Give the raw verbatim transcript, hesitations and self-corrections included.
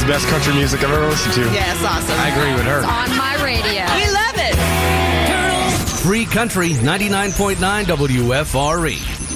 the best country music I've ever listened to. Yeah, it's awesome. I agree with her. It's on my radio. We love it. Free Country ninety-nine point nine W F R E.